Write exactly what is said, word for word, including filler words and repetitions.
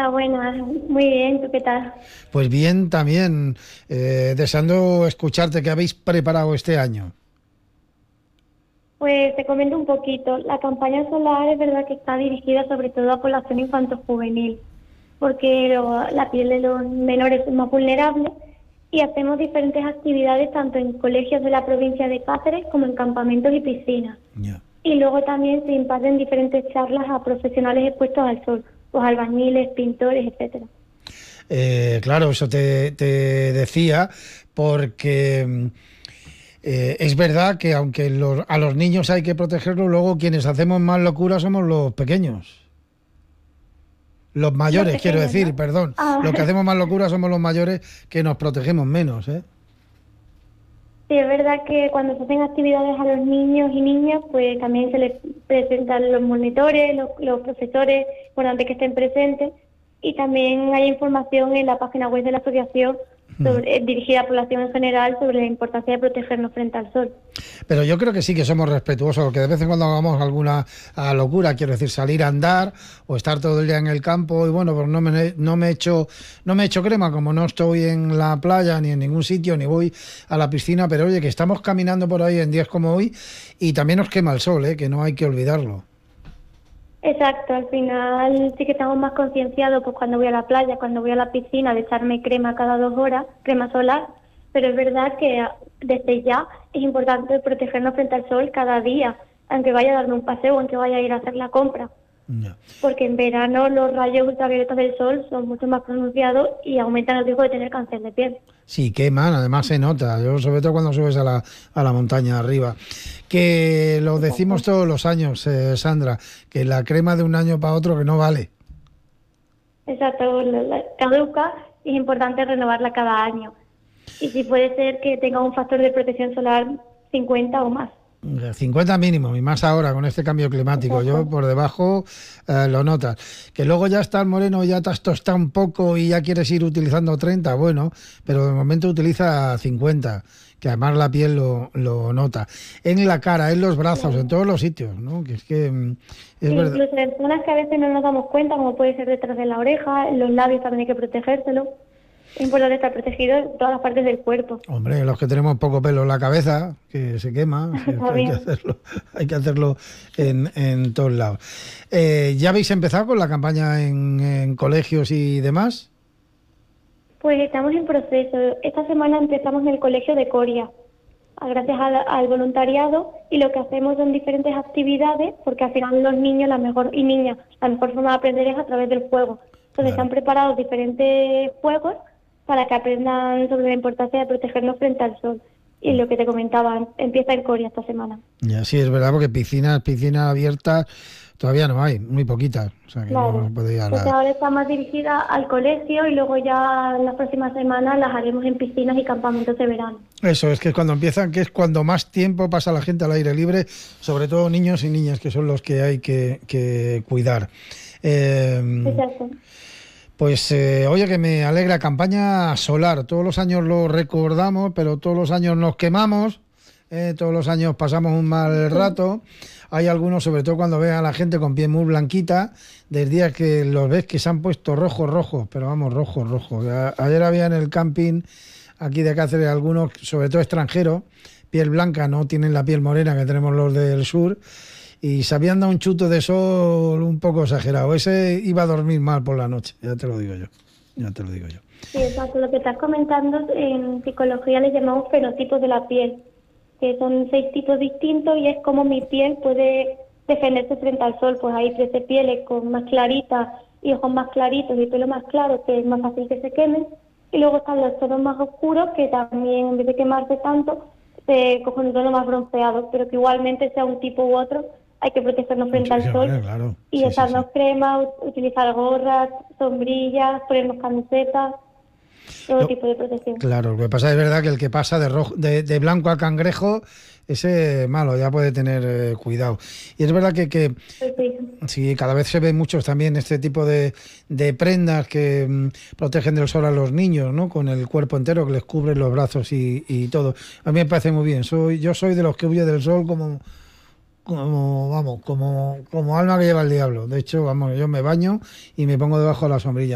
Hola, buenas. Muy bien, ¿tú qué tal? Pues bien, también, eh, deseando escucharte qué habéis preparado este año. Pues te comento un poquito. La campaña solar es verdad que está dirigida sobre todo a población infanto-juvenil, porque lo- la piel de los menores es más vulnerable y hacemos diferentes actividades tanto en colegios de la provincia de Cáceres como en campamentos y piscinas. Ya. Y luego también se imparten diferentes charlas a profesionales expuestos al sol, pues albañiles, pintores, etcétera. Eh, claro, eso te, te decía, porque mm, eh, es verdad que aunque los- a los niños hay que protegerlos, luego quienes hacemos más locura somos los pequeños. Los Los mayores, quiero pequeños, decir, ¿no? perdón. Ah, Los que hacemos más locura somos los mayores que nos protegemos menos, ¿eh? sí, es verdad que cuando se hacen actividades a los niños y niñas, pues también se les presentan los monitores, los, los profesores, importante que estén presentes, y también hay información en la página web de la asociación Mm. sobre, eh, dirigida a la población en general sobre la importancia de protegernos frente al sol. Pero yo creo que sí que somos respetuosos, que de vez en cuando hagamos alguna ah, locura, quiero decir, salir a andar o estar todo el día en el campo y bueno, pues no me, no me echo, no me echo crema, como no estoy en la playa ni en ningún sitio, ni voy a la piscina, pero oye, que estamos caminando por ahí en días como hoy y también nos quema el sol, ¿eh? Que no hay que olvidarlo. Exacto, al final sí que estamos más concienciados pues cuando voy a la playa, cuando voy a la piscina, de echarme crema cada dos horas, crema solar, pero es verdad que ah, desde ya es importante protegernos frente al sol cada día, aunque vaya a darme un paseo, aunque vaya a ir a hacer la compra, Ya. porque en verano los rayos ultravioletas del sol son mucho más pronunciados y aumentan el riesgo de tener cáncer de piel. Sí, queman, además se nota, yo sobre todo cuando subes a la, a la montaña arriba. Que lo decimos Exacto. todos los años, eh, Sandra, que la crema de un año para otro que no vale. Exacto, la- la- caduca y es importante renovarla cada año. Y si puede ser que tenga un factor de protección solar cincuenta o más. cincuenta mínimo, y más ahora con este cambio climático. Yo Exacto. por debajo eh, lo notas. Que luego ya estás moreno, ya te has tostado un poco y ya quieres ir utilizando treinta, bueno, pero de momento utiliza cincuenta, que además la piel lo, lo nota. En la cara, en los brazos, en Claro. todos los sitios, ¿no? Que es que mm, es verdad. Incluso en zonas que a veces no nos damos cuenta, como puede ser detrás de la oreja, en los labios también hay que protegérselo. Es importante estar protegido en todas las partes del cuerpo. Hombre, los que tenemos poco pelo en la cabeza, que se quema, si es Está que hay que bien. hacerlo, hay que hacerlo en, en todos lados. Eh, ¿ya habéis empezado con la campaña en, en colegios y demás? Pues estamos en proceso. Esta semana empezamos en el colegio de Coria, a- gracias al, al voluntariado, y lo que hacemos son diferentes actividades, porque al final los niños la mejor y niñas, la mejor forma de aprender es a través del juego. Entonces se Claro. han preparado diferentes juegos para que aprendan sobre la importancia de protegernos frente al sol. Y lo que te comentaba, empieza en Coria esta semana. Ya sí, es verdad, porque piscinas, piscinas abiertas todavía no hay, muy poquitas. O sea que no se Claro. puede ir a Entonces la... ahora está más dirigida al colegio y luego ya en las próximas semanas las haremos en piscinas y campamentos de verano. Eso, es que es cuando empiezan, que es cuando más tiempo pasa la gente al aire libre, sobre todo niños y niñas, que son los que hay que, que cuidar. Eh, Exacto. Pues eh, oye, que me alegra, campaña solar. Todos los años lo recordamos, pero todos los años nos quemamos, eh, todos los años pasamos un mal Sí. rato. Hay algunos, sobre todo cuando ven a la gente con piel muy blanquita, del día que los ves que se han puesto rojos, rojos, pero vamos, rojos, rojos. A- Ayer había en el camping aquí de Cáceres algunos, sobre todo extranjeros, piel blanca, no tienen la piel morena que tenemos los del sur, y se habían dado un chuto de sol un poco exagerado. Ese iba a dormir mal por la noche, ya te lo digo yo, ya te lo digo yo. Sí, exacto. Lo que estás comentando en psicología le llamamos fenotipos de la piel, que son seis tipos distintos y es como mi piel puede defenderse frente al sol. Pues hay trece pieles con más claritas y ojos más claritos y pelo más claro, que es más fácil que se quemen. Y luego están los tonos más oscuros, que también en vez de quemarse tanto, se cogen un tono más bronceado, pero que igualmente sea un tipo u otro, hay que protegernos frente Sí, sí, al sol hombre, claro, y sí, sí, sí. echarnos crema, u- utilizar gorras, sombrillas, ponernos camisetas, todo Lo- tipo de protección. claro, lo que pasa es verdad que el que pasa de, rojo, de, de blanco a cangrejo, ese malo, ya puede tener eh, cuidado. Y es verdad que, que Pues sí, sí, cada vez se ven muchos también este tipo de, de prendas que mm, protegen del sol a los niños, ¿no? Con el cuerpo entero que les cubre los brazos y, y todo. A mí me parece muy bien. Soy, yo soy de los que huye del sol como, como, vamos, como, como alma que lleva el diablo. De hecho, vamos, yo me baño y me pongo debajo de la sombrilla.